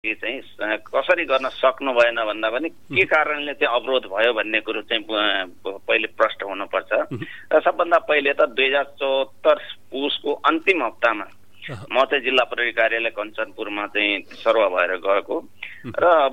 व्यक्ति चाहिँ कसरी गर्न सक्नु भएन भन्दा पनि के कारणले चाहिँ अवरोध भयो भन्ने कुरो चाहिँ पहिले प्रश्न हुनुपर्छ। र सबभन्दा पहिले त 2074 पुसको अन्तिम हप्तामा म चाहिँ जिल्ला प्रहरी कार्यालय कञ्चनपुरमा चाहिँ सर्व भएर गएको र अब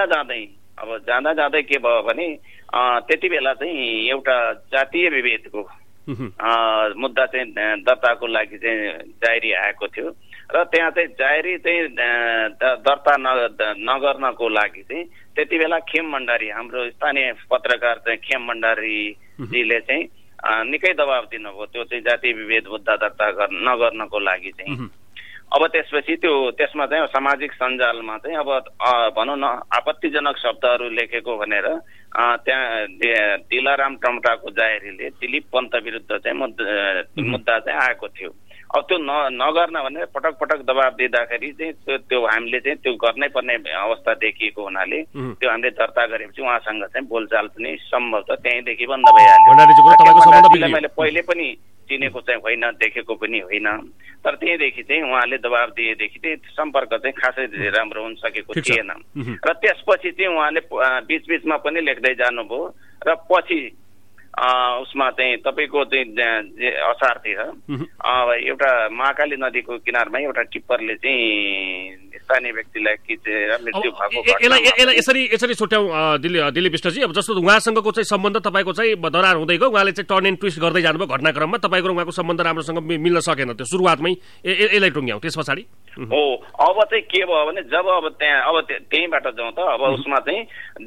जाँदा जाँदै के भयो भने त्यति बेला चाहिँ एउटा जातीय विभेदको मुद्दा चाहिँ दर्ताको लागि चाहिँ डायरी आएको थियो र त्यहाँ चाहिँ डायरी चाहिँ दर्ता नगर्नको लागि चाहिँ त्यति बेला खेम भण्डारी हाम्रो स्थानीय पत्रकार चाहिँ खेम भण्डारीजीले चाहिँ निकै दबाब दिनुभयो त्यो चाहिँ जातीय विभेद मुद्दा दर्ता नगर्नको लागि चाहिँ। अब त्यसपछि त्यसमा चाहिँ सामाजिक सञ्जालमा चाहिँ अब भनौँ न आपत्तिजनक शब्दहरू लेखेको भनेर त्यहाँ दिलाराम टम्टाको डायरीले दिलीप पन्त विरुद्ध चाहिँ मुद्दा चाहिँ आएको थियो। अब त्यो नगर्न भनेर पटक पटक दबाब दिँदाखेरि चाहिँ त्यो हामीले चाहिँ त्यो गर्नै पर्ने अवस्था देखिएको हुनाले त्यो हामीले दर्ता गरेपछि उहाँसँग चाहिँ बोलचाल पनि सम्भव छ त्यहीँदेखि बन्द भइहाल्यो। मैले पहिले पनि चिनेको चाहिँ होइन, देखेको पनि होइन, तर त्यहीँदेखि चाहिँ उहाँले दबाब दिएदेखि चाहिँ सम्पर्क चाहिँ खासै राम्रो हुन सकेको थिएन। र त्यसपछि चाहिँ उहाँले बिचबिचमा पनि लेख्दै जानुभयो र पछि उसमा चाहिँ तपाईँको चाहिँ असारतिर एउटा महाकाली नदीको किनारमा एउटा टिप्परले चाहिँ स्थानीय व्यक्तिलाई खिचेर मृत्यु भएको यसरी छुट्याउँ दिलीप विष्टजी। अब जस्तो उहाँसँगको चाहिँ सम्बन्ध तपाईँको चाहिँ दरार हुँदै गयो, उहाँले चाहिँ टर्न एन्ड ट्विस्ट गर्दै जानुभयो घटनाक्रममा, तपाईँको उहाँको सम्बन्ध राम्रोसँग मिल्न सकेन त्यो सुरुवातमै यसलाई टुङ्ग्याउँ त्यस पछाडि हो। अब चाहिँ के भयो भने जब अब त्यहीँबाट जाउँ त अब उसमा चाहिँ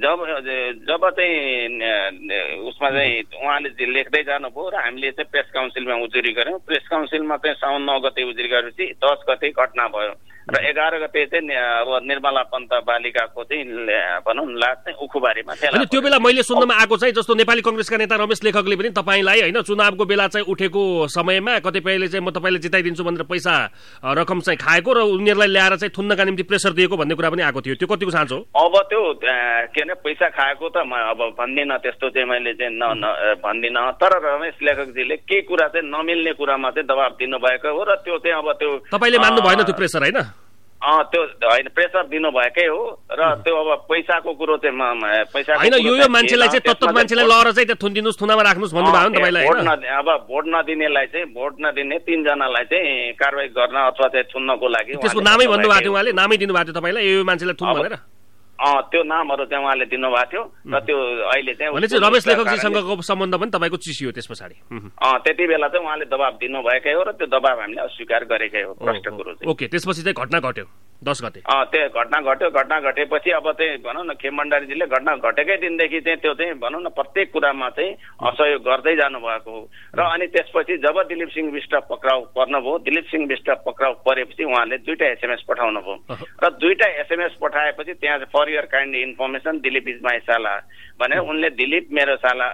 जब चाहिँ उसमा चाहिँ उहाँले लेख्दै जानुभयो र हामीले चाहिँ प्रेस काउन्सिलमा उजुरी गऱ्यौँ। प्रेस काउन्सिलमा चाहिँ साउन 9 गते उजुरी गरेपछि 10 गते घटना भयो र 11 गते चाहिँ अब निर्मला पन्त बालिकाको चाहिँ भनौँ लास चाहिँ उखुबारीमा थियो। त्यो बेला मैले सुन्नमा आएको चाहिँ जस्तो नेपाली कङ्ग्रेसका नेता रमेश लेखकले पनि तपाईँलाई होइन चुनावको बेला चाहिँ उठेको समयमा कतिपयले चाहिँ म तपाईँले जिताइदिन्छु भनेर पैसा रकम चाहिँ खाएको र उनीहरूलाई ल्याएर चाहिँ थुन्नका निम्ति प्रेसर दिएको भन्ने कुरा पनि आएको थियो। त्यो कतिको साँचो? अब त्यो के अरे पैसा खाएको त म अब भन्दिनँ, त्यस्तो चाहिँ मैले चाहिँ भन्दिनँ, तर रमेश लेखकजीले केही कुरा चाहिँ नमिल्ने कुरामा चाहिँ दबाब दिनुभएको हो र त्यो चाहिँ अब त्यो तपाईँले मान्नु भएन त्यो प्रेसर होइन? त्यो होइन प्रेसर दिनुभएकै हो र त्यो अब पैसाको कुरो चाहिँ पैसा होइन यो मान्छेलाई चाहिँ तत्त मान्छेलाई लएर चाहिँ त्यो थुनिदिनुहोस् थुनामा राख्नुहोस् भन्नुभयो नि तपाईँलाई। अब भोट नदिनेलाई चाहिँ भोट नदिने 3 जनालाई चाहिँ कारवाही गर्न अथवा चाहिँ थुन्नको लागि त्यसको नामै भन्नुभएको थियो उहाँले, नामै दिनुभएको थियो तपाईँलाई यो मान्छेलाई थुन भनेर त्यो नामहरू चाहिँ उहाँले दिनुभएको थियो र त्यो अहिले चाहिँ भनेपछि रमेश लेखकजीसँगको सम्बन्ध पनि तपाईँको चिसियो त्यस पछाडि? त्यति बेला चाहिँ उहाँले दबाब दिनुभएकै हो र त्यो दबाब हामीले अस्वीकार गरेकै हो प्रष्ट कुरो चाहिँ। ओके, त्यसपछि चाहिँ घटना घट्यो 10 गते त्यो घटना घट्यो। घटना घटेपछि अब चाहिँ भनौँ न खेम भण्डारीजीले घटना घटेकै दिनदेखि चाहिँ त्यो चाहिँ भनौँ न प्रत्येक कुरामा चाहिँ असहयोग गर्दै जानुभएको हो र अनि त्यसपछि जब दिलीप सिंह विष्ट पक्राउ पर्नुभयो, दिलीप सिंह विष्ट पक्राउ परेपछि उहाँले 2टा SMS पठाउनु भयो र 2टा SMS पठाएपछि त्यहाँ for your kind information Dilip is my साला भनेर उनले दिलीप मेरो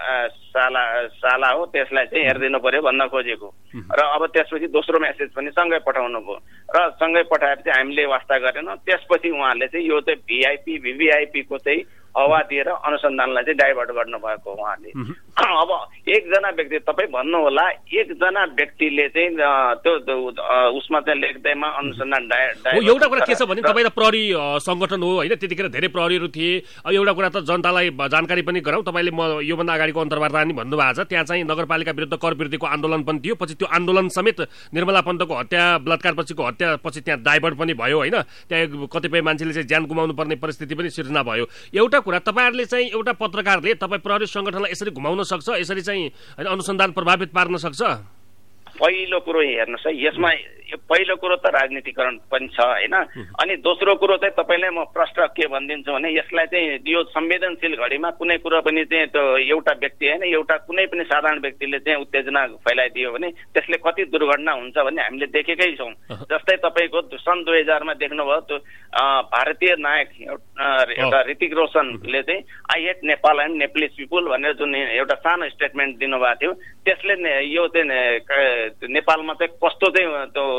साला हो त्यसलाई चाहिँ हेरिदिनु पर्यो भन्न खोजेको र अब त्यसपछि दोस्रो मेसेज पनि सँगै पठाउनु भयो र सँगै पठाएपछि हामीले वास्ता गरेनौँ। त्यसपछि उहाँले चाहिँ यो चाहिँ VVIP को चाहिँ हवा दिएर अनुसन्धानलाई चाहिँ डाइभर्ट गर्नुभएको उहाँले। अब एकजना व्यक्ति तपाईँ भन्नुहोला एकजना व्यक्तिले चाहिँ त्यो उसमा चाहिँ लेख्दैमा अनुसन्धान एउटा कुरा के छ भने तपाईँ त प्रहरी सङ्गठन हो होइन, त्यतिखेर धेरै प्रहरीहरू थिए। एउटा कुरा त जनतालाई जानकारी पनि गराउँ, तपाईँले म योभन्दा अगाडिको अन्तर्वार्ता नि भन्नुभएको छ त्यहाँ चाहिँ नगरपालिका विरुद्ध कर वृद्धिको आन्दोलन पनि थियो, पछि त्यो आन्दोलन समेत निर्मला पन्तको हत्या बलात्कारपछिको हत्या पछि त्यहाँ डाइभर्ट पनि भयो होइन, त्यहाँ कतिपय मान्छेले चाहिँ ज्यान गुमाउनु पर्ने परिस्थिति पनि सिर्जना भयो। एउटा कुरा तपाईँहरूले चाहिँ एउटा पत्रकारले तपाईँ प्रहरी सङ्गठनलाई यसरी घुमाउन सक्छ, यसरी चाहिँ होइन अनुसन्धान प्रभावित पार्न सक्छ? पहिलो कुरो हेर्नुहोस् है, यसमा पहिलो कुरो त राजनीतिकरण पनि छ होइन, अनि दोस्रो कुरो चाहिँ तपाईँलाई म प्रश्न के भनिदिन्छु भने यसलाई चाहिँ यो संवेदनशील घडीमा कुनै कुरो पनि चाहिँ त्यो एउटा व्यक्ति होइन एउटा कुनै पनि साधारण व्यक्तिले चाहिँ उत्तेजना फैलाइदियो भने त्यसले कति दुर्घटना हुन्छ भन्ने हामीले देखेकै छौँ। जस्तै तपाईँको सन् 2000 मा देख्नुभयो त्यो भारतीय नायक एउटा ऋतिक रोशनले चाहिँ I hate Nepal and Nepalese people भनेर जुन एउटा सानो स्टेटमेन्ट दिनुभएको थियो, त्यसले यो चाहिँ नेपालमा चाहिँ कस्तो चाहिँ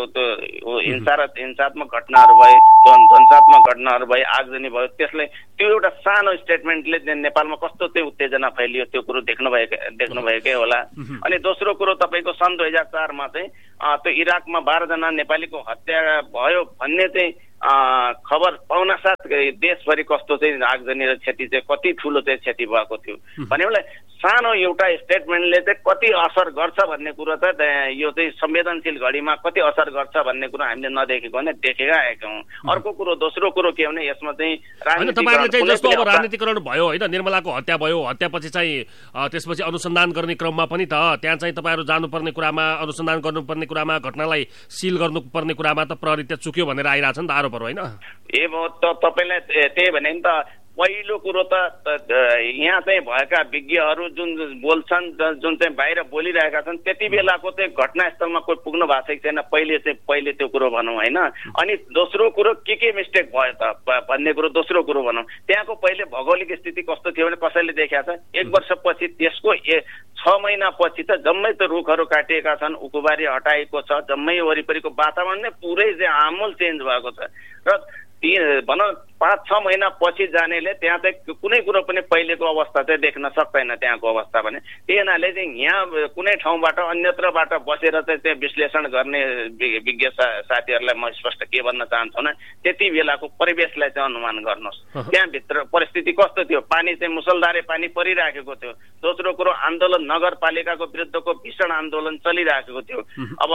हिंसात्मक घटनाहरू भए, ध्वंसात्मक घटनाहरू भए, आगजनी भयो, त्यसले त्यो एउटा सानो स्टेटमेन्टले नेपालमा कस्तो चाहिँ उत्तेजना फैलियो त्यो कुरो देख्नुभएकै होला। अनि दोस्रो कुरो तपाईँको सन् 2004 मा चाहिँ त्यो इराकमा 12 जना नेपालीको हत्या भयो भन्ने चाहिँ खबर पाउनासाथ देशभरि कस्तो चाहिँ आगजनी र क्षति चाहिँ कति ठुलो चाहिँ क्षति भएको थियो भनेपछि सानो एउटा स्टेटमेन्टले चाहिँ कति असर गर्छ भन्ने कुरो त यो चाहिँ संवेदनशील घडीमा कति असर गर्छ भन्ने कुरो हामीले नदेखेको भने देखेका आएका हौँ। अर्को कुरो दोस्रो कुरो के भने यसमा चाहिँ तपाईहरुले चाहिँ जस्तो अब राजनीतिकरण भयो हैन, निर्मलाको हत्या भयो, हत्यापछि चाहिँ त्यसपछि अनुसन्धान गर्ने क्रममा पनि त त्यहाँ चाहिँ तपाईहरु जानुपर्ने कुरामा, अनुसन्धान गर्नुपर्ने कुरामा, घटनालाई सिल गर्नुपर्ने कुरामा त प्रहरी त्यहाँ चुक्यो भनेर आइराछ नि त आरोपहरु हैन। तपाईलाई त्यही भने नि त पहिलो कुरो त यहाँ चाहिँ भएका विज्ञहरू जुन बोल्छन्, जुन चाहिँ बाहिर बोलिरहेका छन्, त्यति बेलाको चाहिँ घटनास्थलमा कोही पुग्नु भएको छैन पहिले त्यो कुरो भनौँ होइन। अनि दोस्रो कुरो के मिस्टेक भयो त भन्ने कुरो दोस्रो कुरो भनौँ। त्यहाँको पहिले भौगोलिक स्थिति कस्तो थियो भने कसैले देखाएको छ, 1 वर्षपछि त्यसको 6 महिनापछि त जम्मै त रुखहरू काटिएका छन्, उकुबारी हटाएको छ, जम्मै वरिपरिको वातावरण नै पुरै चाहिँ आमूल चेन्ज भएको छ। र भनौँ 5-6 महिना पछि जानेले त्यहाँ चाहिँ कुनै कुरो पनि पहिलेको अवस्था चाहिँ देख्न सक्दैन त्यहाँको अवस्था भने। त्यही हुनाले चाहिँ यहाँ कुनै ठाउँबाट अन्यत्रबाट बसेर चाहिँ त्यो विश्लेषण गर्ने विज्ञ साथीहरूलाई म स्पष्ट के भन्न चाहन्छु भने त्यति बेलाको परिवेशलाई चाहिँ अनुमान गर्नुहोस्, त्यहाँभित्र परिस्थिति कस्तो थियो। पानी चाहिँ मुसलधारे पानी परिराखेको थियो। दोस्रो कुरो आन्दोलन नगरपालिकाको विरुद्धको भीषण आन्दोलन चलिराखेको थियो। अब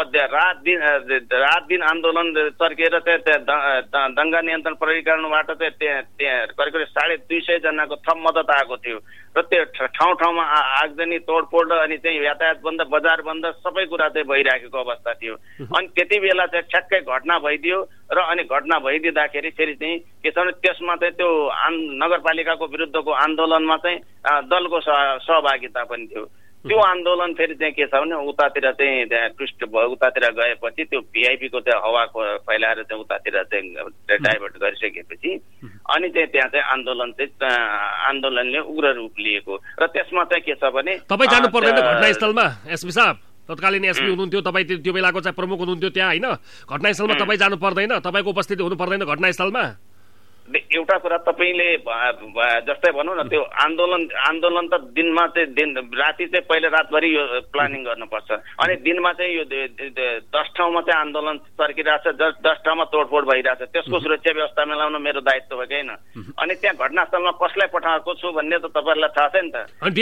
रात दिन आन्दोलन चर्किएर चाहिँ दङ्गा नियन्त्रण प्राधिकरणबाट त्यहाँ करिब 250 जनाको थप मद्दत आएको थियो र त्यो ठाउँ ठाउँमा आगजनी तोडफोड अनि चाहिँ यातायात बन्द, बजार बन्द, सबै कुरा चाहिँ भइराखेको अवस्था थियो। अनि त्यति बेला चाहिँ ठ्याक्कै घटना भइदियो र अनि घटना भइदिँदाखेरि फेरि चाहिँ के छ भने त्यसमा चाहिँ त्यो नगरपालिकाको विरुद्धको आन्दोलनमा चाहिँ दलको सहभागिता पनि थियो। त्यो आन्दोलन फेरि चाहिँ के छ भने उतातिर चाहिँ ट्विस्ट भयो, उतातिर गएपछि त्यो भिआइपीको चाहिँ हावाको फैलाएर चाहिँ उतातिर चाहिँ डाइभर्ट गरिसकेपछि अनि चाहिँ त्यहाँ चाहिँ आन्दोलनले उग्र रूप लिएको र त्यसमा चाहिँ के छ भने तपाईँ जानु पर्दैन घटनास्थलमा। एसपी साहब तत्कालीन एसपी हुनुहुन्थ्यो, तपाईँ त्यो बेलाको चाहिँ प्रमुख हुनुहुन्थ्यो त्यहाँ होइन, घटनास्थलमा तपाईँ जानु पर्दैन, तपाईँको उपस्थिति हुनु पर्दैन घटनास्थलमा। एउटा कुरा तपाईले जस्तै भनौँ न त्यो आन्दोलन त दिनमा चाहिँ राति चाहिँ पहिले रातभरि यो प्लानिङ गर्नुपर्छ। अनि दिनमा चाहिँ यो 10 ठाउँमा चाहिँ आन्दोलन चर्किरहेछ, 10 ठाउँमा तोडफोड भइरहेछ, त्यसको सुरक्षा व्यवस्था मिलाउन मेरो दायित्व हो होइन। अनि त्यहाँ घटनास्थलमा कसलाई पठाएको छु भन्ने त तपाईँहरूलाई थाहा छ नि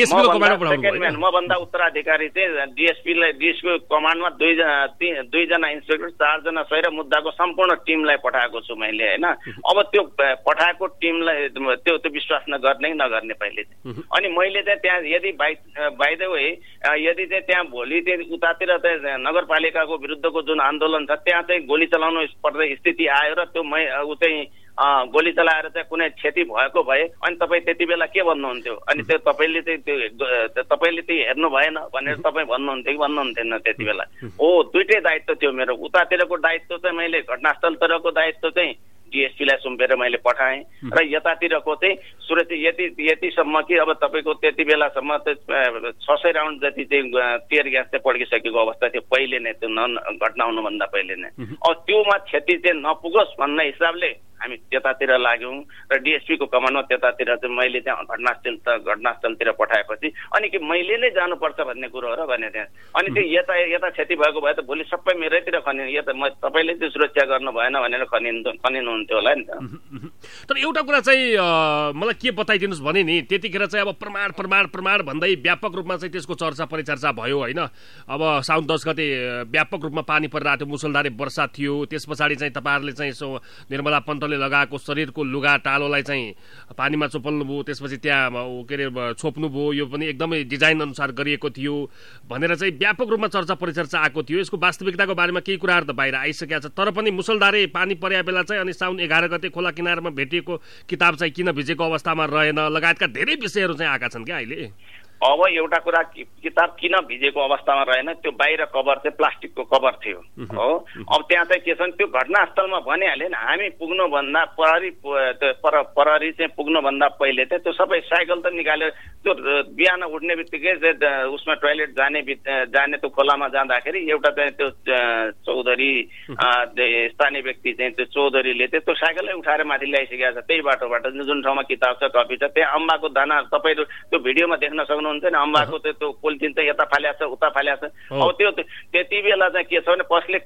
त। मभन्दा उत्तराधिकारी चाहिँ डिएसपी कमान्डमा 2 जना इन्सपेक्टर, 4 जना सही र मुद्दाको सम्पूर्ण टिमलाई पठाएको छु मैले होइन। अब त्यो पठाएको टिमलाई त्यो विश्वास नगर्ने पहिले। अनि मैले चाहिँ त्यहाँ यदि बाइ द वे यदि चाहिँ त्यहाँ भोलि चाहिँ उतातिर चाहिँ नगरपालिकाको विरुद्धको जुन आन्दोलन छ त्यहाँ चाहिँ गोली चलाउनु पर्ने स्थिति आयो र त्यो ऊ चाहिँ गोली चलाएर चाहिँ कुनै क्षति भएको भए अनि तपाईँ त्यति बेला के भन्नुहुन्थ्यो? अनि त्यो तपाईँले चाहिँ हेर्नु भएन भनेर तपाईँ भन्नुहुन्थ्यो कि भन्नुहुन्थेन त्यति बेला? हो, दुइटै दायित्व थियो मेरो। उतातिरको दायित्व चाहिँ मैले घटनास्थलतिरको दायित्व चाहिँ डिएसपीलाई सुम्पेर मैले पठाएँ र यतातिरको चाहिँ सुरक्षा यतिसम्म कि अब तपाईँको त्यति बेलासम्म 600 राउन्ड जति चाहिँ टियर ग्यास चाहिँ पड्किसकेको अवस्था थियो पहिले नै, त्यो घटना हुनुभन्दा पहिले नै। अब त्योमा क्षति चाहिँ नपुगोस् भन्ने हिसाबले हामी त्यतातिर लाग्यौँ र डिएसपीको कमान्डमा त्यतातिर चाहिँ मैले चाहिँ घटनास्थलतिर पठाएपछि अनि कि मैले नै जानुपर्छ भन्ने कुरो हो र भने त्यहाँ। अनि त्यो यता क्षति भएको भए त भोलि सबै मेरैतिर खनिनु, तपाईँले त्यो सुरक्षा गर्नु भएन भनेर खनिनुहुन्थ्यो होला नि त। तर एउटा कुरा चाहिँ मलाई के बताइदिनुहोस् भने नि त्यतिखेर चाहिँ अब प्रमाण भन्दै व्यापक रूपमा चाहिँ त्यसको चर्चा परिचर्चा भयो होइन। अब साउन 10 गते व्यापक रूपमा पानी परिरहेको थियो, मुसलधारे वर्षा थियो। त्यस पछाडि चाहिँ तपाईँहरूले चाहिँ निर्मला पन्तले लगाएको शरीरको लुगा टालोलाई चाहिँ पानीमा चोपल्नुभयो, त्यसपछि त्यहाँ के अरे छोप्नुभयो, यो पनि एकदमै डिजाइन अनुसार गरिएको थियो भनेर चाहिँ व्यापक रूपमा चर्चा परिचर्चा आएको थियो। यसको वास्तविकताको बारेमा केही कुराहरू त बाहिर आइसकेका छ, तर पनि मुसलधारे पानी परेको बेला चाहिँ अनि साउन 11 गते खोला किनारमा भेटिएको किताब चाहिँ किन भिजेको अवस्थामा रहेन लगायतका धेरै विषयहरू चाहिँ आएका छन् क्या अहिले। अब एउटा कुरा किताब किन भिजेको अवस्थामा रहेन, त्यो बाहिर कभर चाहिँ प्लास्टिकको कभर थियो हो। अब त्यहाँ चाहिँ के छ भने त्यो घटनास्थलमा भनिहाल्यो नि, हामी पुग्नुभन्दा प्रहरी चाहिँ पुग्नुभन्दा पहिले चाहिँ त्यो सबै साइकल त निकालेर त्यो बिहान उठ्ने बित्तिकै उसमा टोइलेट जाने त्यो खोलामा जाँदाखेरि एउटा चाहिँ त्यो चौधरी स्थानीय व्यक्ति चाहिँ त्यो चौधरीले चाहिँ त्यो साइकलै उठाएर माथि ल्याइसकेको छ त्यही बाटोबाट जुन ठाउँमा किताब छ कपी छ। त्यहाँ अम्बाको दाना तपाईँहरू त्यो भिडियोमा देख्न सक्नु देख्नुहुन्छ नि अम्बाको त्यो पोलिथिन चाहिँ यता फाल्याछ उता फाल्याछ अब त्यो त्यति बेला चाहिँ के छ भने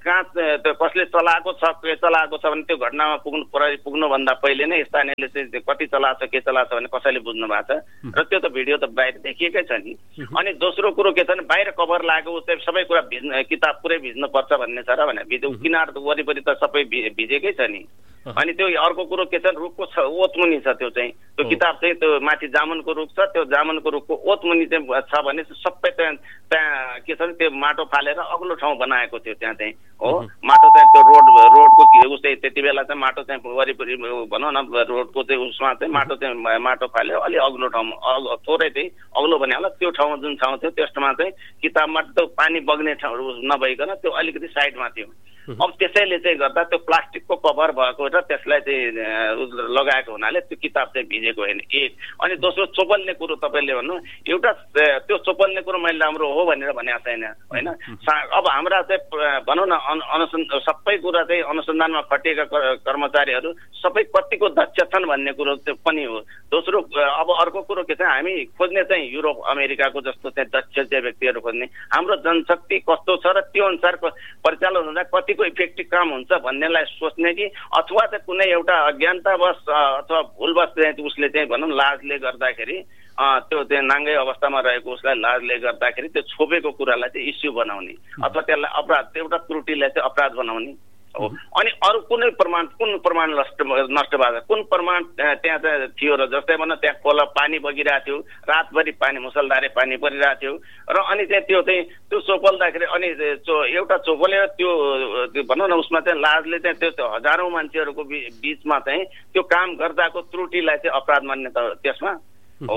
कसले चलाएको छ के चलाएको छ भने त्यो घटनामा पुग्नुभन्दा पहिले नै स्थानीयले चाहिँ कति चलाएको छ के चलाएको छ भने कसैले बुझ्नु भएको छ र त्यो त भिडियो त बाहिर देखिएकै छ नि। अनि दोस्रो कुरो के छ भने बाहिर कभर लागेको चाहिँ सबै कुरा किताब पुरै भिज्नुपर्छ भन्ने छ र भने किनार वरिपरि त सबै भिजेकै छ नि। अनि त्यो अर्को कुरो के छ रुखको ओतमुनि छ त्यो चाहिँ त्यो किताब चाहिँ त्यो माथि जामुनको रुख छ त्यो जामुनको रुखको ओतमुनि चाहिँ छ भने सबै त्यहाँ के छ भने त्यो माटो फालेर अग्लो ठाउँ बनाएको थियो त्यहाँ चाहिँ हो माटो चाहिँ त्यो रोडको उस चाहिँ त्यति बेला चाहिँ माटो चाहिँ वरिपरि भनौँ न रोडको चाहिँ उसमा चाहिँ माटो फाल्यो अलि अग्लो ठाउँमा थोरै चाहिँ अग्लो भने होला त्यो ठाउँमा जुन ठाउँ थियो त्यसमा चाहिँ किताबमा त्यो पानी बग्ने ठाउँ नभइकन त्यो अलिकति साइडमा थियो। अब त्यसैले चाहिँ गर्दा त्यो प्लास्टिकको कभर भएको र त्यसलाई चाहिँ लगाएको हुनाले त्यो किताब चाहिँ भिजेको होइन एक। अनि दोस्रो चोपल्ने कुरो तपाईँले भन्नु एउटा त्यो चोपल्ने कुरो मैले राम्रो हो भनेर भनेको छैन होइन। अब हाम्रा चाहिँ भनौँ न सबै कुरा चाहिँ अनुसन्धानमा खटिएका कर्मचारीहरू सबै कतिको दक्ष छन् भन्ने कुरो चाहिँ पनि हो। दोस्रो अब अर्को कुरो के छ हामी खोज्ने चाहिँ युरोप अमेरिकाको जस्तो चाहिँ दक्ष चाहिँ व्यक्तिहरू खोज्ने हाम्रो जनशक्ति कस्तो छ र त्यो अनुसार परिचालन हुँदा कतिको इफेक्टिभ काम हुन्छ भन्नेलाई सोच्ने कि अथवा चाहिँ कुनै एउटा अज्ञानतावश अथवा भुलवश चाहिँ उसले चाहिँ भनौँ लाजले गर्दाखेरि त्यो चाहिँ नाङ्गै अवस्थामा रहेको उसलाई लाजले गर्दाखेरि त्यो छोपेको कुरालाई चाहिँ इस्यु बनाउने अथवा त्यसलाई अपराध एउटा त्रुटिलाई चाहिँ अपराध बनाउने हो। अनि अरू कुन प्रमाण नष्ट भएको कुन प्रमाण त्यहाँ चाहिँ थियो र जस्तै भनौँ त्यहाँ खोला पानी बगिरहेको थियो रातभरि पानी मुसलधारे पानी परिरहेको थियो र अनि चाहिँ त्यो चोपल्दाखेरि अनि एउटा चोपलेर त्यो भनौँ न उसमा चाहिँ लाजले चाहिँ त्यो हजारौँ मान्छेहरूको बिचमा चाहिँ त्यो काम गर्दाको त्रुटिलाई चाहिँ अपराध मान्ने त त्यसमा हो।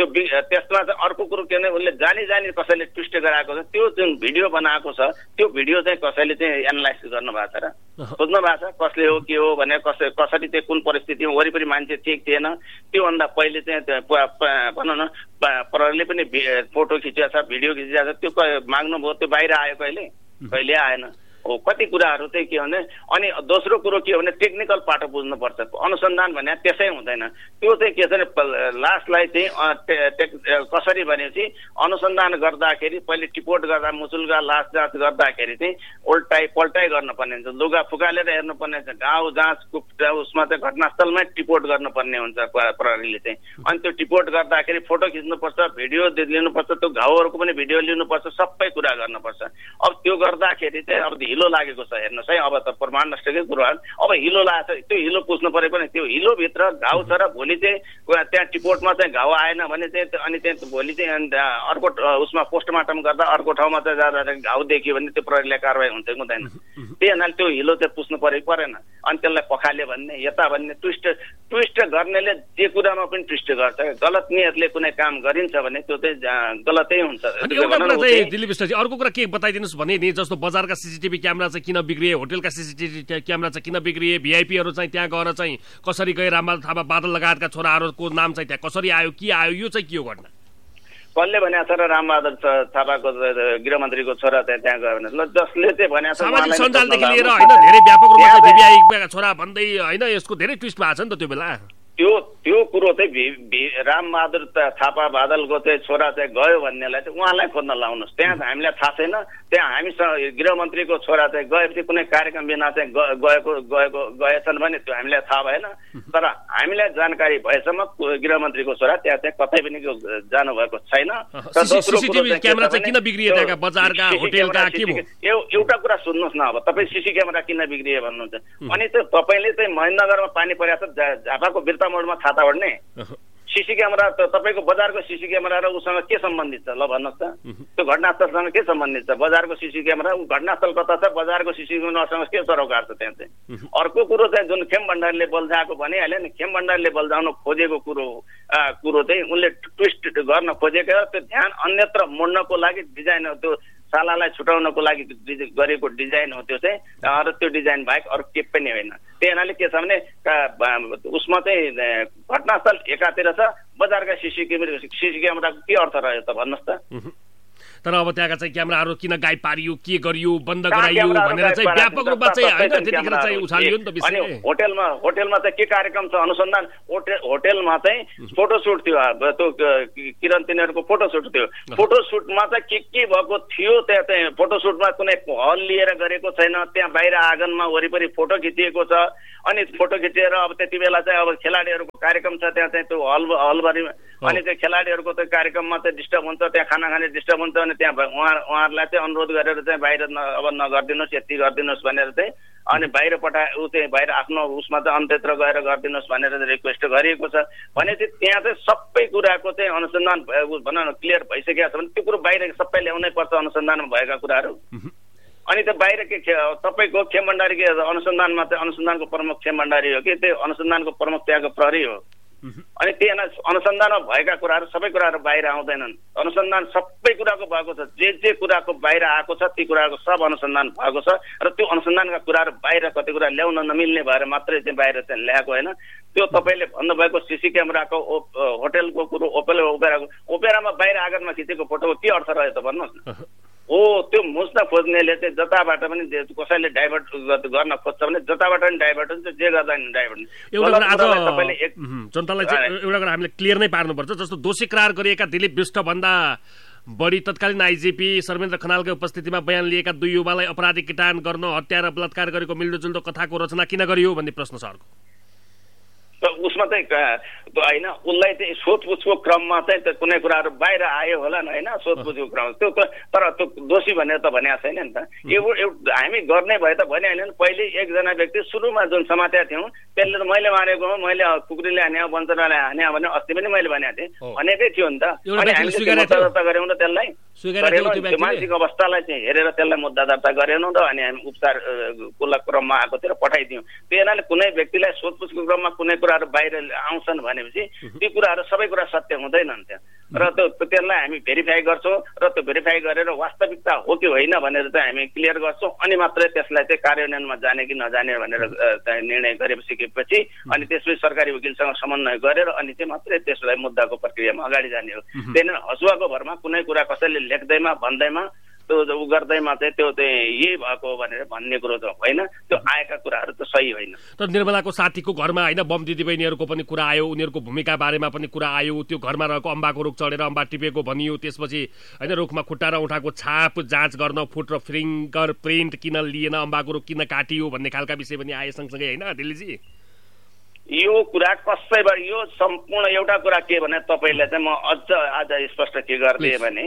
त्यसमा चाहिँ अर्को कुरो के भने उसले जानी कसैले ट्विस्ट गराएको छ त्यो जुन भिडियो बनाएको छ त्यो भिडियो चाहिँ कसैले चाहिँ एनालाइसिस गर्नु भएको छ र खोज्नु भएको छ कसले हो के हो भने कसरी चाहिँ कुन परिस्थितिमा वरिपरि मान्छे ठिक थिएन त्योभन्दा पहिले चाहिँ भनौँ न प्रहरीले पनि फोटो खिचेको छ भिडियो खिचेको छ त्यो माग्नुभयो त्यो बाहिर आयो कहिले आएन हो। कति कुराहरू चाहिँ के भने अनि दोस्रो कुरो के हो भने टेक्निकल पाटो बुझ्नुपर्छ अनुसन्धान भने त्यसै हुँदैन त्यो चाहिँ के छ भने लास्टलाई चाहिँ कसरी भनेपछि अनुसन्धान गर्दाखेरि पहिले टिपोट गर्दा मुचुल्का लास जाँच गर्दाखेरि चाहिँ पल्टाइ गर्नुपर्ने हुन्छ लुगा फुकालेर हेर्नुपर्ने हुन्छ गाउँ जाँचको उसमा चाहिँ घटनास्थलमै टिपोट गर्नुपर्ने हुन्छ प्रहरीले चाहिँ। अनि त्यो टिपोट गर्दाखेरि फोटो खिच्नुपर्छ भिडियो लिनुपर्छ त्यो घाउहरूको पनि भिडियो लिनुपर्छ सबै कुरा गर्नुपर्छ। अब त्यो गर्दाखेरि चाहिँ अब हिलो लागेको छ हेर्नुहोस् है अब त प्रमाण नष्टकै कुरो अब हिलो लागेको छ त्यो हिलो पुस्नु परे पनि त्यो हिलोभित्र घाउ छ र भोलि चाहिँ त्यहाँ टिपोटमा चाहिँ घाउ आएन भने चाहिँ अनि चाहिँ भोलि चाहिँ अर्को उसमा पोस्टमार्टम गर्दा अर्को ठाउँमा चाहिँ जाँदा घाउ देखियो भने त्यो प्रहरीले कारवाही हुन्छ हुँदैन त्यही हुनाले त्यो हिलो चाहिँ पुस्नु परेन। अनि त्यसलाई पखाले भन्ने यता भन्ने ट्विस्ट गर्नेले जे कुरामा पनि ट्विस्ट गर्छ गलत नियतले कुनै काम गरिन्छ भने त्यो चाहिँ गलतै हुन्छ। अर्को कुरा के बताइदिनुहोस् भने नि जस्तो बजारका सिसिटिभी क्यामेरा चाहिँ किन बिग्रिए होटेलका सिसिटिभी क्यामेरा चाहिँ किन बिग्रिए भिआइपीहरू चाहिँ त्यहाँ गएर चाहिँ कसरी गए रामबहादुर थापा बादल लगायतका छोराहरूको नाम चाहिँ त्यहाँ कसरी आयो के आयो यो चाहिँ के हो घटना कसले भनेको छ र रामबहादुर थापाको गृहमन्त्रीको छोरा चाहिँ त्यहाँ गयो भने जसले चाहिँ भनेको छ सामाजिक सञ्जालदेखि लिएर होइन धेरै व्यापक रूपमा भिआइपीका छोरा भन्दै होइन यसको धेरै ट्विस्ट भएको छ नि त त्यो बेला त्यो कुरो चाहिँ रामबहादुर थापा बादलको चाहिँ छोरा चाहिँ गयो भन्नेलाई चाहिँ उहाँलाई खोज्न लाउनुहोस् त्यहाँ हामीलाई थाहा छैन त्यहाँ हामीसँग गृहमन्त्रीको छोरा चाहिँ गएपछि कुनै कार्यक्रम बिना चाहिँ गएछन् भने त्यो हामीलाई थाहा भएन तर हामीलाई जानकारी भएसम्म गृहमन्त्रीको छोरा त्यहाँ चाहिँ कतै पनि जानुभएको छैन। एउटा कुरा सुन्नुहोस् न अब तपाईँ सिसी क्यामेरा किन बिग्रिए भन्नुहुन्छ अनि त्यो तपाईँले चाहिँ महेन्द्रनगरमा पानी परेको छ झापाको बिर्ता मोडमा छाता ओढ्ने सिसी क्यामेरा त तपाईँको बजारको सिसी क्यामेरा र उसँग के सम्बन्धित छ ल भन्नुहोस् त त्यो घटनास्थलसँग के सम्बन्धित छ बजारको सिसी क्यामेरा घटनास्थल कता छ बजारको सिसी क्यामेरासँग के सरोकार छ त्यहाँ चाहिँ। अर्को कुरो चाहिँ जुन खेम भण्डारीले बल्झाएको भनिहाल्यो नि खेम भण्डारीले बल्झाउन खोजेको कुरो चाहिँ उनले ट्विस्ट गर्न खोजेको त्यो ध्यान अन्यत्र मोड्नको लागि डिजाइन त्यो सालालाई छुटाउनको लागि गरेको डिजाइन हो त्यो चाहिँ र त्यो डिजाइन बाहेक अरू के पनि होइन। त्यही हुनाले के छ भने उसमा चाहिँ घटनास्थल एकातिर छ बजारका सिसी क्यामेराको के अर्थ रह्यो त भन्नुहोस् त तर अब त्यहाँका चाहिँ क्यामेराहरू किन गायब पारियो, के गरियो, बन्द गराइयो भनेर चाहिँ व्यापक रूपमा चाहिँ होइन त्यतिखेर चाहिँ उछालियो नि त विषय। अनि होटेलमा चाहिँ के कार्यक्रम छ अनुसन्धान, होटेलमा चाहिँ फोटोसुट थियो, त्यो किरण तिनीहरूको फोटोसुट थियो। फोटोसुटमा चाहिँ के भएको थियो, त्यहाँ चाहिँ फोटोसुटमा कुनै हल लिएर गरेको छैन, त्यहाँ बाहिर आँगनमा वरिपरि फोटो खिचिएको छ। अनि फोटो खिचेर अब त्यति बेला चाहिँ अब खेलाडीहरूको कार्यक्रम छ त्यहाँ चाहिँ त्यो हलभरिमा, अनि त्यो खेलाडीहरूको त्यो कार्यक्रममा चाहिँ डिस्टर्ब हुन्छ, त्यहाँ खाना खाने डिस्टर्ब हुन्छ। अनि त्यहाँ उहाँहरूलाई चाहिँ अनुरोध गरेर चाहिँ बाहिर अब नगरिदिनुहोस्, यति गरिदिनुहोस् भनेर चाहिँ अनि बाहिर चाहिँ बाहिर आफ्नो उसमा चाहिँ अन्त्यत्र गएर गरिदिनुहोस् भनेर रिक्वेस्ट गरिएको छ भने चाहिँ त्यहाँ चाहिँ सबै कुराको चाहिँ अनुसन्धान भनौँ न क्लियर भइसकेको छ भने त्यो कुरो बाहिर सबै ल्याउनै पर्छ अनुसन्धानमा भएका कुराहरू। अनि त्यो बाहिर के तपाईँको खेम भण्डारी के अनुसन्धानमा चाहिँ अनुसन्धानको प्रमुख खेम भण्डारी हो कि त्यो अनुसन्धानको प्रमुख त्यहाँको प्रहरी हो। अनि त्यहाँ अनुसन्धानमा भएका कुराहरू सबै कुराहरू बाहिर आउँदैनन्। अनुसन्धान सबै कुराको भएको छ, जे कुराको बाहिर आएको छ ती कुराको सब अनुसन्धान भएको छ र त्यो अनुसन्धानका कुराहरू बाहिर कति कुरा ल्याउन नमिल्ने भएर मात्रै चाहिँ बाहिर चाहिँ ल्याएको होइन। त्यो तपाईँले भन्नुभएको सिसी क्यामेराको होटेलको कुरो ओपेरामा बाहिर आँगनमा खिचेको फोटोको के अर्थ रह्यो त भन्नुहोस् न। हो त्यो मुस्न खोज्नेले चाहिँ जताबाट पनि कसैले डाइभर्ट गर्न खोज्छ भने जताबाट पनि डाइभर्ट हुन्छ, जे गर्दा पनि डाइभर्ट हुन्छ। जनतालाई चाहिँ एउटा कुरा हामीले क्लियर नै पार्नुपर्छ। जस्तो दोषी करार गरिएका दिलीप विष्ट भन्दा बढी तत्कालीन आइजिपी शर्मेन्द्र खनालको उपस्थितिमा बयान लिएका 2 युवालाई अपराधी किटान गर्न, हत्या र बलात्कार गरेको मिल्दोजुल्दो कथाको रचना किन गरियो भन्ने प्रश्न छ अर्को। उसमा चाहिँ होइन उसलाई चाहिँ सोधपुछको क्रममा चाहिँ कुनै कुराहरू बाहिर आयो होला नि होइन, सोधपुछको क्रममा त्यो तर त्यो दोषी भनेर त भनेको छैन नि त। हामी गर्ने भए त भनिहाल्यो नि। पहिले एकजना व्यक्ति सुरुमा जुन समातेका थियौँ त्यसले त मैले मारेको हो, मैले कुकुरीले हाने वञ्चनाले हाने भने अस्ति पनि मैले भनेको थिएँ, भनेकै थियो नि त। अनि हामीले मुद्दा दर्ता गरेनौँ त त्यसलाई, मानसिक अवस्थालाई चाहिँ हेरेर त्यसलाई मुद्दा दर्ता गरेनौँ त। अनि हामी उपचारको क्रममा आएको थियो र पठाइदियौँ। त्यो हुनाले कुनै व्यक्तिलाई सोधपुछको क्रममा कुनै कुराहरू बाहिर आउँछन् भनेपछि ती कुराहरू सबै कुरा सत्य हुँदैनन् त्यहाँ। र त्यसलाई हामी भेरिफाई गर्छौँ र त्यो भेरिफाई गरेर वास्तविकता हो कि होइन भनेर चाहिँ हामी क्लियर गर्छौँ। अनि मात्रै त्यसलाई चाहिँ कार्यान्वयनमा जाने कि नजाने भनेर निर्णय गरेपछि अनि त्यसपछि सरकारी वकिलसँग समन्वय गरेर अनि चाहिँ मात्रै त्यसलाई मुद्दाको प्रक्रियामा अगाडि जाने हो। त्यही हसुवाको भरमा कुनै कुरा कसैले लेख्दैमा भन्दैमा त्यो उ गर्दैमा चाहिँ त्यो चाहिँ यही भएको भनेर भन्ने कुरो त होइन। त्यो आएका कुराहरू त सही होइन। तर निर्मलाको साथीको घरमा होइन बम दिदीबहिनीहरूको पनि कुरा आयो, उनीहरूको भूमिका बारेमा पनि कुरा आयो। त्यो घरमा रहेको अम्बाको रुख चढेर अम्बा टिपेको भनियो। त्यसपछि होइन रुखमा खुट्टा र उठाको छाप जाँच गर्न फुट र फिङ्गर प्रिन्ट किन लिएन, अम्बाको रुख किन काटियो भन्ने खालका विषय पनि आए सँगसँगै होइन दिल्लीजी। यो कुरा कसैबाट यो सम्पूर्ण एउटा कुरा के भने तपाईँलाई चाहिँ म अझ आज स्पष्ट के गरिदिएँ भने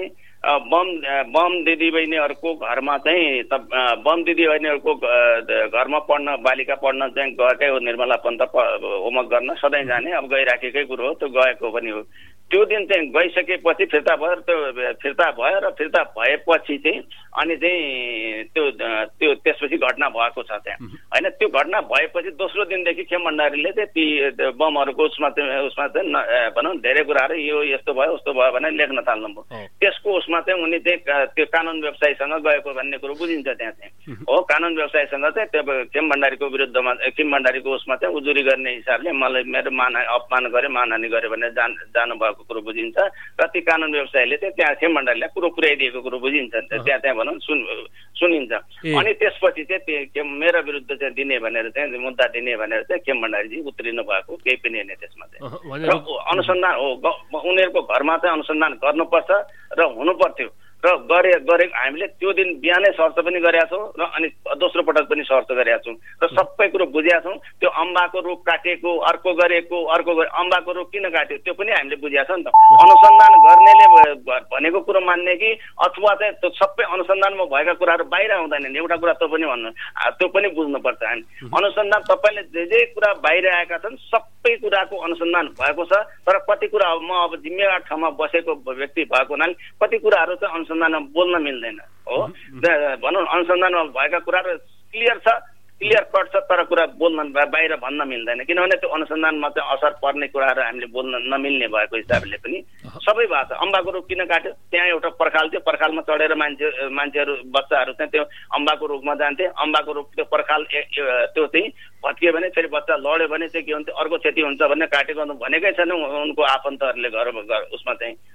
बम दिदीबहिनीहरूको घरमा चाहिँ बम दिदीबहिनीहरूको घरमा पढ्न बालिका पढ्न चाहिँ गएकै हो निर्मला पन्त होमवर्क गर्न सधैँ जाने, अब गइराखेकै कुरो हो, त्यो गएको पनि हो। त्यो दिन चाहिँ गइसकेपछि फिर्ता भयो र फिर्ता भएपछि चाहिँ अनि चाहिँ त्यो त्यसपछि घटना भएको छ त्यहाँ होइन। त्यो घटना भएपछि दोस्रो दिनदेखि खेम भण्डारीले चाहिँ ती बमहरूको उसमा चाहिँ भनौँ धेरै कुराहरू यो यस्तो भयो उस्तो भयो भनेर लेख्न थाल्नुभयो। त्यसको उसमा चाहिँ उनी चाहिँ त्यो कानुन व्यवसायीसँग गएको भन्ने कुरो बुझिन्छ त्यहाँ चाहिँ हो। कानुन व्यवसायीसँग चाहिँ त्यो खेम भण्डारीको विरुद्धमा खेम भण्डारीको उसमा चाहिँ उजुरी गर्ने हिसाबले मलाई मेरो अपमान गरे मानहानि गरे भनेर जानुभएको कुरो बुझिन्छ। र ती कानुन व्यवसायीले चाहिँ त्यहाँ खेम भण्डारीलाई कुरो पुर्याइदिएको कुरो बुझिन्छ, त्यहाँ भनौँ सुनिन्छ। अनि त्यसपछि चाहिँ मेरो विरुद्ध चाहिँ दिने भनेर चाहिँ मुद्दा दिने भनेर चाहिँ खेम भण्डारीजी उत्रिनु भएको केही पनि होइन त्यसमा चाहिँ। र अनुसन्धान हो उनीहरूको घरमा चाहिँ अनुसन्धान गर्नुपर्छ र हुनुपर्थ्यो र गरे हामीले त्यो दिन बिहानै सर्च पनि गरेका छौँ र अनि दोस्रो पटक पनि सर्च गरेका छौँ र सबै कुरो बुझेका छौँ। त्यो अम्बाको रुख काटेको अर्को अम्बाको रुख किन काट्यो त्यो पनि हामीले बुझेका छौँ नि त। अनुसन्धान गर्नेले भनेको कुरो मान्ने कि अथवा चाहिँ त्यो सबै अनुसन्धानमा भएका कुराहरू बाहिर आउँदैनन्। एउटा कुरा त्यो पनि बुझ्नुपर्छ हामी। अनुसन्धान तपाईँले जे कुरा बाहिर आएका छन् सबै कुराको अनुसन्धान भएको छ। तर कति कुरा म अब जिम्मेवार ठाउँमा बसेको व्यक्ति भएको हुनाले कति कुराहरू चाहिँ अनुसन्धानमा बोल्न मिल्दैन हो। भनौँ अनुसन्धानमा भएका कुराहरू क्लियर कट छ तर कुरा बोल्न बाहिर भन्न मिल्दैन, किनभने त्यो अनुसन्धानमा चाहिँ असर पर्ने कुराहरू हामीले बोल्न नमिल्ने भएको हिसाबले पनि सबै भएको छ। अम्बाको रुख किन काट्यो, त्यहाँ एउटा पर्खाल थियो, पर्खालमा चढेर मान्छेहरू बच्चाहरू चाहिँ त्यो अम्बाको रुखमा जान्थे। अम्बाको रुख त्यो पर्खाल त्यो चाहिँ भत्कियो भने फेरि बच्चा लड्यो भने चाहिँ के हुन्थ्यो अर्को क्षति हुन्छ भनेर काटेको भनेकै छैन उनको आफन्तहरूले घर उसमा चाहिँ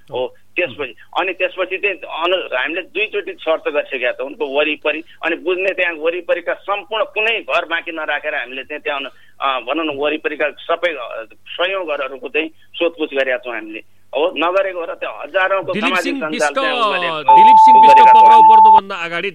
हो। त्यसपछि चाहिँ हामीले 2 चोटि सर्च गरिसकेका छौँ उनको वरिपरि, अनि बुझ्ने त्यहाँ वरिपरिका सम्पूर्ण कुनै घर बाँकी नराखेर हामीले चाहिँ त्यहाँ भनौँ न वरिपरिका सबै 100औं घरहरूको चाहिँ सोधपुछ गरेका छौँ हामीले हो। नगरेको र त्यो हजारौंको सामाजिक सञ्जाल दिलीप सिंह बिष्ट पक्राउ पर्नुभन्दा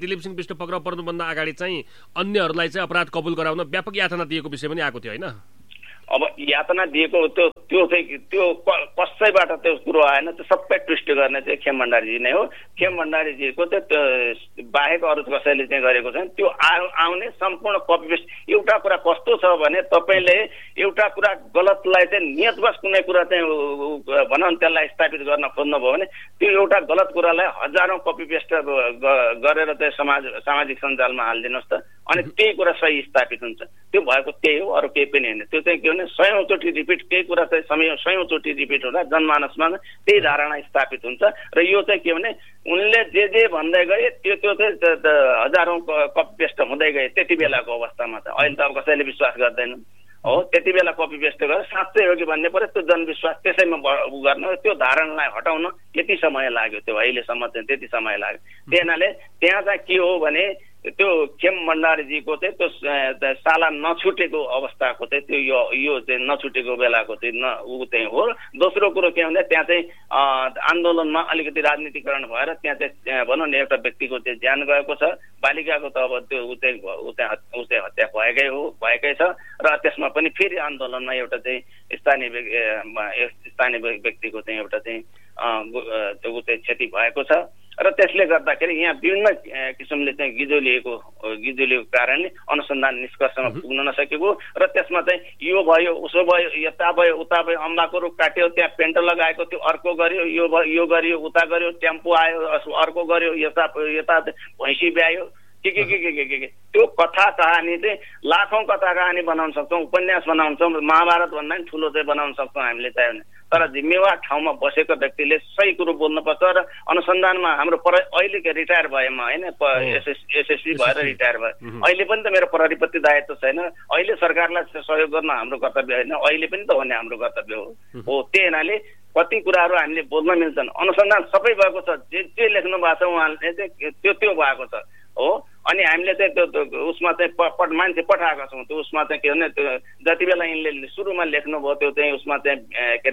अगाडि चाहिँ अन्यहरूलाई चाहिँ अपराध कबुल गराउन व्यापक यातना दिएको विषय पनि आएको थियो होइन? अब यातना दिएको त्यो कसैबाट त्यो कुरो आएन, त्यो सबै ट्विस्ट गर्ने चाहिँ खेम भण्डारीजी नै हो। खेम भण्डारीजीको चाहिँ बाहेक अरू कसैले चाहिँ गरेको छैन। त्यो आउने सम्पूर्ण कपी पेस्ट। एउटा कुरा कस्तो छ भने तपाईँले एउटा कुरा गलतलाई चाहिँ नियतवश कुनै कुरा चाहिँ भनौँ त्यसलाई स्थापित गर्न खोज्नुभयो भने त्यो एउटा गलत कुरालाई हजारौं कपी पेस्ट गरेर चाहिँ सामाजिक सञ्जालमा हालिदिनुहोस् त, अनि त्यही कुरा सही स्थापित हुन्छ। त्यो भएको त्यही हो, अरू केही पनि होइन। त्यो चाहिँ के भने 100औं चोटि रिपिट, केही कुरा चाहिँ 100औं चोटि रिपिट हुँदा जनमानसमा त्यही धारणा स्थापित हुन्छ। र यो चाहिँ के भने उनले जे भन्दै गए त्यो चाहिँ हजारौं कपी पेस्ट हुँदै गए त्यति बेलाको अवस्थामा चाहिँ। अहिले त अब कसैले विश्वास गर्दैन हो। त्यति बेला कपी पेस्ट गरेर साँच्चै हो कि भन्ने पर्यो, त्यो जनविश्वास त्यसैमा गर्न, त्यो धारणालाई हटाउन यति समय लाग्यो। त्यो अहिलेसम्म चाहिँ त्यति समय लाग्यो। त्यही हुनाले त्यहाँ चाहिँ के हो भने त्यो खेम भण्डारीजीको चाहिँ त्यो साला नछुटेको अवस्थाको चाहिँ त्यो यो चाहिँ नछुटेको बेलाको चाहिँ ऊ चाहिँ हो। दोस्रो कुरो के भन्दा त्यहाँ चाहिँ आन्दोलनमा अलिकति राजनीतिकरण भएर त्यहाँ चाहिँ भनौँ न एउटा व्यक्तिको चाहिँ ज्यान गएको छ। बालिकाको त अब त्यो ऊ चाहिँ हत्या भएकै छ। र त्यसमा पनि फेरि आन्दोलनमा एउटा चाहिँ स्थानीय व्यक्तिको चाहिँ एउटा चाहिँ ऊ चाहिँ क्षति भएको छ। र त्यसले गर्दाखेरि यहाँ विभिन्न किसिमले चाहिँ गिजोलिएको कारणले अनुसन्धान निष्कर्षमा पुग्न नसकेको, र त्यसमा चाहिँ यो भयो उसो भयो यता भयो उता भयो, अम्बाको रुख काट्यो त्यहाँ पेन्ट लगाएको त्यो अर्को गर्यो, यो गर्यो उता गर्यो, टेम्पो आयो अर्को गर्यो, यता भैँसी ब्यायो के त्यो कथा कहानी चाहिँ लाखौं कथा कहानी बनाउन सक्छौँ, उपन्यास बनाउन सक्छौँ, महाभारत भन्दा पनि ठुलो चाहिँ बनाउन सक्छौँ हामीले चाहियो भने। तर जिम्मेवार ठाउँमा बसेको व्यक्तिले सही कुरो बोल्नुपर्छ। र अनुसन्धानमा हाम्रो अहिले रिटायर भएमा होइन, एसएससी भएर रिटायर भयो, अहिले पनि त मेरो प्रहरीप्रति दायित्व छैन। अहिले सरकारलाई सहयोग गर्न हाम्रो कर्तव्य होइन, अहिले पनि त भन्ने हाम्रो कर्तव्य हो। त्यही हुनाले कति कुराहरू हामीले बोल्न मिल्छन्। अनुसन्धान सबै भएको छ, जे लेख्नु भएको छ उहाँले चाहिँ त्यो भएको छ हो। अनि हामीले चाहिँ त्यो उसमा चाहिँ मान्छे पठाएका छौँ। त्यो उसमा चाहिँ के भने त्यो जति बेला यिनले सुरुमा लेख्नुभयो त्यो चाहिँ उसमा चाहिँ के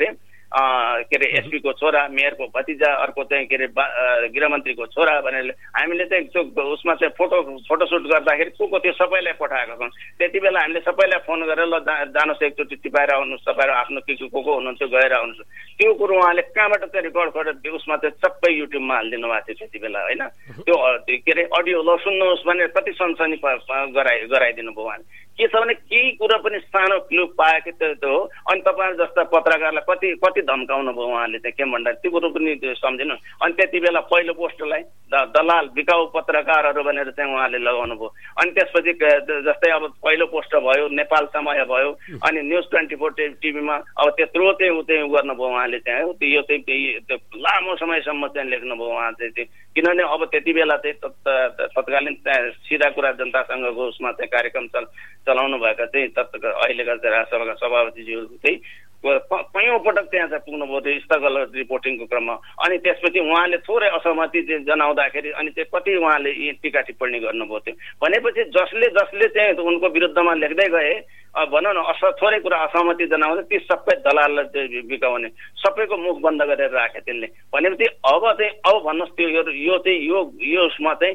अरे एसपी को छोरा, मेयरको भतिजा, अर्को चाहिँ के अरे गृहमन्त्रीको छोरा भनेर हामीले चाहिँ त्यो उसमा चाहिँ फोटोसुट गर्दाखेरि को त्यो सबैलाई पठाएका छौँ। त्यति बेला हामीले सबैलाई फोन गरेर ल जानुहोस् एकचोटि टिपाएर आउनुहोस्, तपाईँहरू आफ्नो को हुनुहुन्थ्यो गएर आउनुहोस्। त्यो कुरो उहाँले कहाँबाट चाहिँ रेकर्ड गरेर उसमा चाहिँ सबै युट्युबमा हालिदिनु भएको थियो त्यति बेला होइन। त्यो के अरे अडियो ल सुन्नुहोस् भनेर कति सनसनी गराइदिनु भयो उहाँले। के छ भने केही कुरा पनि सानो क्लु पाएको त्यो हो। अनि तपाईँहरू जस्ता पत्रकारलाई कति धम्काउनु भयो उहाँले चाहिँ के भन्दा त्यो कुरो पनि सम्झिनु। अनि त्यति बेला पहिलो पोस्टरलाई दलाल बिकाउ पत्रकारहरू भनेर चाहिँ उहाँले लगाउनु भयो। अनि त्यसपछि जस्तै अब पहिलो पोस्टर भयो, नेपाल समय भयो, अनि न्युज 24 टिभीमा अब त्यत्रो चाहिँ ऊ चाहिँ गर्नुभयो उहाँले चाहिँ यो चाहिँ लामो समयसम्म चाहिँ लेख्नुभयो उहाँ चाहिँ। किनभने अब त्यति बेला चाहिँ तत्कालीन सिधा कुरा जनतासँगको उसमा चाहिँ कार्यक्रम चलाउनु भएका चाहिँ अहिलेका राष्ट्रसभाका सभापतिज्यू चाहिँ कयौं पटक त्यहाँ चाहिँ पुग्नुभयो त्यो स्थगल रिपोर्टिङको क्रममा। अनि त्यसपछि उहाँले थोरै असहमति जनाउँदाखेरि अनि चाहिँ कति उहाँले टीका टिप्पणी गर्नुभयो। त्यो भनेपछि जसले चाहिँ उनको विरुद्धमा लेख्दै गए भनौँ न थोरै कुरा असहमति जनाउँदा ती सबै दलाललाई बिकाउने सबैको मुख बन्द गरेर राखे त्यसले। भनेपछि अब भन्नुहोस् त्यो यो चाहिँ यो उसमा चाहिँ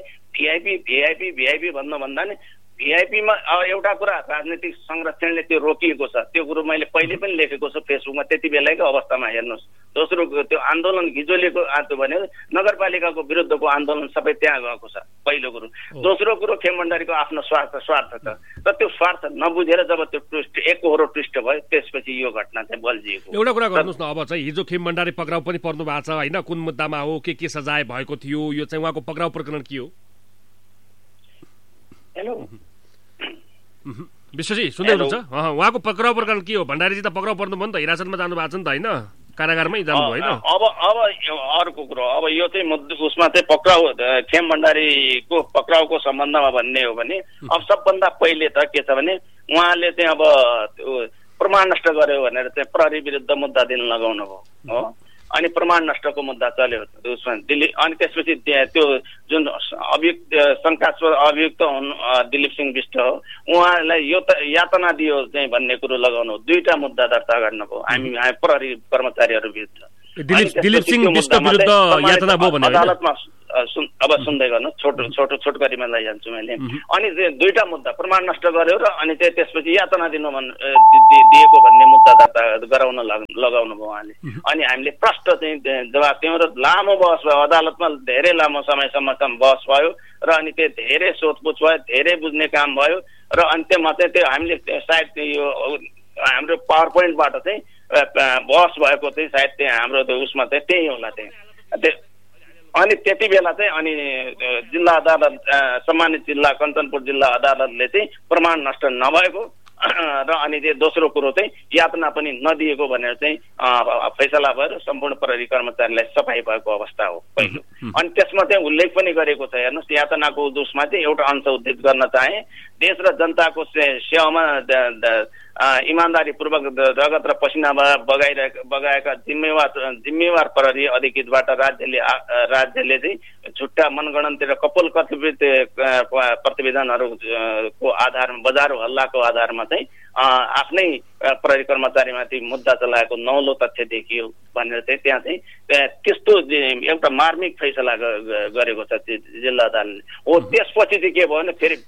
भिआइपी भन्नुभन्दा नि भिआइपीमा एउटा कुरा राजनीतिक संरक्षणले त्यो रोकिएको छ। त्यो कुरो मैले पहिले पनि लेखेको छु फेसबुकमा त्यति बेलाको अवस्थामा हेर्नुहोस्। दोस्रो त्यो आन्दोलन घिजोलिएको भने नगरपालिकाको विरुद्धको आन्दोलन सबै त्यहाँ गएको छ पहिलो कुरो। दोस्रो कुरो खेम भण्डारीको आफ्नो स्वार्थ छ र त्यो स्वार्थ नबुझेर जब त्यो एकहोरो ट्विस्ट भयो त्यसपछि यो घटना चाहिँ बल्झिएको। एउटा कुरा गर्नुहोस् न, अब चाहिँ हिजो खेम भण्डारी पक्राउ पनि पर्नु भएको छ होइन, कुन मुद्दामा हो, के सजाय भएको थियो, यो चाहिँ उहाँको पक्राउ प्रकरण के हो? हेलो विश्वजी सुन्दै हुनुहुन्छ? उहाँको पक्राउ प्रकरण के हो? भण्डारीजी त पक्राउ पर्नु भयो नि त, हिरासतमा जानु भएको छ नि त होइन, कारागारमै जानु होइन? अब अर्को कुरो अब यो चाहिँ उसमा चाहिँ पक्राउ खेम भण्डारीको पक्राउको सम्बन्धमा भन्ने हो भने अब सबभन्दा पहिले त के छ भने उहाँले चाहिँ अब प्रमाण नष्ट गर्यो भनेर चाहिँ प्रहरी विरुद्ध मुद्दा दिन लगाउनु भयो हो। अनि प्रमाण नष्टको मुद्दा चल्यो उसमा दिल्ली। अनि त्यसपछि त्यो जुन अभियुक्त शङ्कास्पद अभियुक्त दिलीप सिंह बिष्ट हो, उहाँलाई यो त यातना दियो चाहिँ भन्ने कुरो लगाउनु, दुईटा मुद्दा दर्ता गर्नुभयो हामी प्रहरी कर्मचारीहरू विरुद्ध। दिलीप सिंह बिष्ट विरुद्ध यातना भयो भने अदालतमा अब सुन्दै गर्नु, छोटकरीमा लैजान्छु मैले। अनि दुईटा मुद्दा प्रमाण नष्ट गर्यो र अनि चाहिँ त्यसपछि यातना दिएको भन्ने मुद्दा दर्ता गराउन लगाउनु भयो उहाँले। अनि हामीले प्रष्ट चाहिँ जवाब दियौँ र लामो बहस भयो अदालतमा, धेरै लामो समयसम्म बहस भयो र अनि त्यो धेरै सोधपुछ भयो, धेरै बुझ्ने काम भयो र अन्त्यमा चाहिँ त्यो हामीले सायद यो हाम्रो पावर पोइन्टबाट चाहिँ बहस भएको चाहिँ सायद त्यहाँ हाम्रो उसमा चाहिँ त्यही होला त्यहाँ। अनि त्यति बेला चाहिँ अनि जिल्ला अदालत सम्मानित जिल्ला कञ्चनपुर जिल्ला अदालतले चाहिँ प्रमाण नष्ट नभएको र अनि त्यो दोस्रो कुरो चाहिँ यातना पनि नदिएको भनेर चाहिँ फैसला भयो। सम्पूर्ण प्रहरी कर्मचारीलाई सफाई भएको अवस्था हो पहिलो। अनि त्यसमा चाहिँ उल्लेख पनि गरेको छ, हेर्नुहोस् यातनाको उसमा चाहिँ एउटा अंश उद्धृत गर्न चाहे, देश र जनताको सेवामा इमान्दारीपूर्वक रगत र पसिना बगाएका जिम्मेवार प्रहरी अधिकृतबाट राज्यले चाहिँ झुट्टा मनगणन्ती र कपोलकल्पित प्रतिवेदनहरूको आधारमा बजार हल्लाको आधारमा चाहिँ आफ्नै प्रहरी कर्मचारीमाथि मुद्दा चलाएको नौलो तथ्य देखियो भनेर चाहिँ त्यहाँ चाहिँ त्यस्तो एउटा मार्मिक फैसला गरेको छ जिल्ला अदालतले। हो त्यसपछि चाहिँ के भयो भने फेरि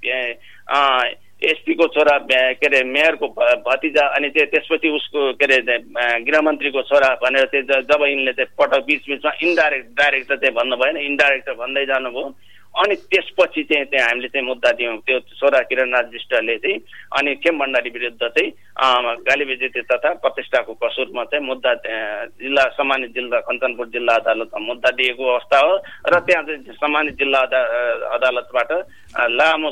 एसपीको छोरा के अरे मेयरको भतिजा अनि त्यसपछि उसको के अरे गृहमन्त्रीको छोरा भनेर चाहिँ जब यिनले चाहिँ पटक बिचमा डाइरेक्ट चाहिँ भन्नु भएन, इन्डाइरेक्ट भन्दै जानुभयो। अनि त्यसपछि चाहिँ त्यहाँ हामीले चाहिँ मुद्दा दियौँ त्यो छोरा किरणराज विष्टले चाहिँ अनि खेम भण्डारी विरुद्ध चाहिँ गाली बेइज्जती तथा प्रतिष्ठाको कसुरमा चाहिँ मुद्दा जिल्ला सम्मानित जिल्ला कञ्चनपुर जिल्ला अदालतमा मुद्दा दिएको अवस्था हो र त्यहाँ चाहिँ सम्मानित जिल्ला अदालतबाट लामो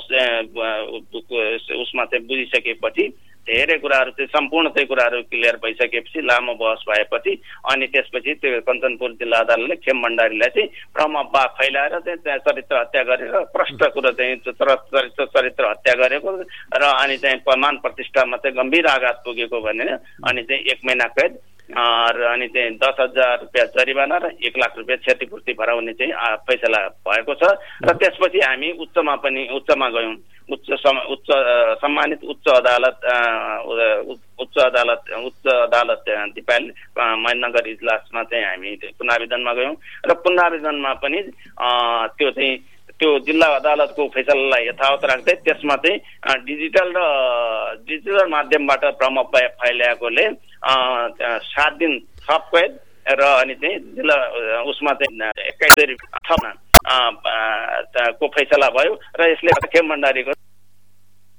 उसमा चाहिँ बुझिसकेपछि धेरै कुराहरू चाहिँ सम्पूर्ण चाहिँ कुराहरू क्लियर भइसकेपछि लामो बहस भएपछि अनि त्यसपछि त्यो कञ्चनपुर जिल्ला अदालतले खेम भण्डारीलाई चाहिँ भ्रम फैलाएर चाहिँ चरित्र हत्या गरेर प्रष्ट कुरो चाहिँ चरित्र हत्या गरेको र अनि चाहिँ मान प्रतिष्ठामा चाहिँ गम्भीर आघात पुगेको भनेर अनि चाहिँ 1 महिना कैद र अनि चाहिँ 10,000 रुपियाँ जरिवाना र 1 लाख रुपियाँ क्षतिपूर्ति भराउने चाहिँ फैसला भएको छ। र त्यसपछि हामी उच्चमा गयौँ, उच्च सम्मानित उच्च अदालत दिपाल महेन्द्रनगर इजलासमा चाहिँ हामी पुनरावेदनमा गयौँ र पुनरावेदनमा पनि त्यो जिल्ला अदालतको फैसलालाई यथावत राख्दै त्यसमा चाहिँ डिजिटल माध्यमबाट भ्रम फैलाएकोले 7 दिन थप कैद र अनि चाहिँ जिल्ला उसमा चाहिँ 21 को फैसला भयो र यसले खेम भण्डारीको